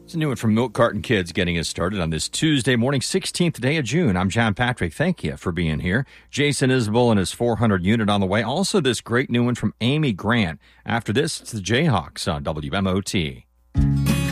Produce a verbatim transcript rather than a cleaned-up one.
It's a new one from Milk Carton Kids getting us started on this Tuesday morning, sixteenth day of June. I'm John Patrick. Thank you for being here. Jason Isbell and his four hundred unit on the way. Also, this great new one from Amy Grant. After this, it's the Jayhawks on W M O T.